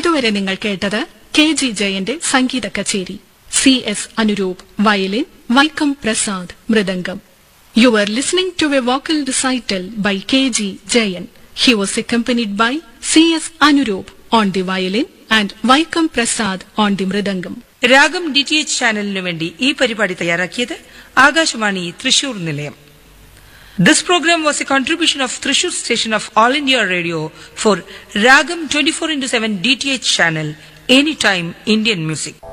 ഇതുവരെ നിങ്ങൾ കേട്ടത് KG ജയന്റെ സംഗീത കച്ചേരി. CS Anuroop violin, Vaikom Prasad mridangam. You were listening to a vocal recital by KG Jayan. He was accompanied by CS Anurup on the violin and Vaikam Prasad on the mridangam. രാഗം DTH ചാനലിനു വേണ്ടി ഈ പരിപാടി തയ്യാറാക്കിയത് ആകാശവാണി തൃശൂർ നിലയം. This program was a contribution of Thrissur station of All India Radio for Ragam 24/7 DTH channel, anytime Indian music.